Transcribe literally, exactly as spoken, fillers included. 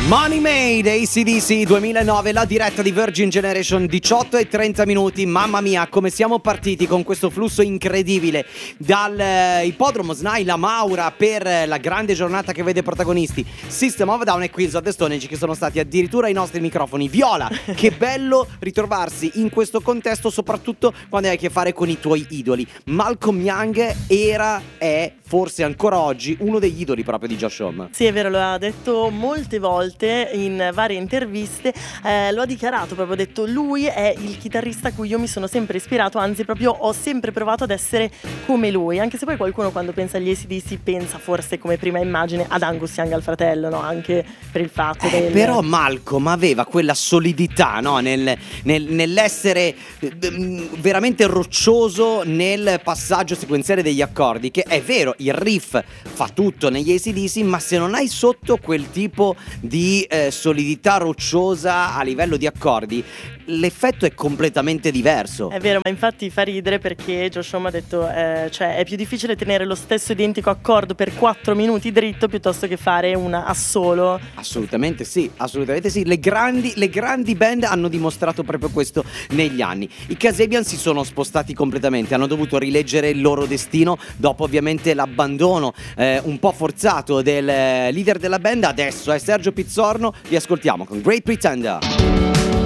Money Made, A C D C duemilanove, la diretta di Virgin Generation, diciotto e trenta minuti. Mamma mia, come siamo partiti con questo flusso incredibile dal eh, ippodromo Snai La Maura per eh, la grande giornata che vede protagonisti System of a Down e Queens of the Stone Age, che sono stati addirittura ai nostri microfoni. Viola, che bello ritrovarsi in questo contesto, soprattutto quando hai a che fare con i tuoi idoli. Malcolm Young era, è, forse ancora oggi, uno degli idoli proprio di Josh Homme. Sì, è vero, lo ha detto molte volte in varie interviste, eh, lo ha dichiarato proprio, ha detto lui è il chitarrista a cui io mi sono sempre ispirato, anzi proprio ho sempre provato ad essere come lui, anche se poi qualcuno quando pensa agli A C D C pensa forse come prima immagine ad Angus Young, al fratello, no? Anche per il fatto eh, del... Però Malcolm aveva quella solidità, no? Nel, nel, nell'essere veramente roccioso nel passaggio sequenziale degli accordi, che è vero, il riff fa tutto negli A C D C, ma se non hai sotto quel tipo di eh, solidità rocciosa a livello di accordi, l'effetto è completamente diverso. È vero, ma infatti fa ridere perché Josh Homme ha detto eh, cioè è più difficile tenere lo stesso identico accordo per quattro minuti dritto piuttosto che fare una assolo. Assolutamente sì, assolutamente sì. Le grandi, le grandi band hanno dimostrato proprio questo negli anni. I Kasabian si sono spostati completamente, hanno dovuto rileggere il loro destino dopo ovviamente l'abbandono eh, un po' forzato del leader della band. Adesso è Sergio Pizzorno, li ascoltiamo con Great Pretender.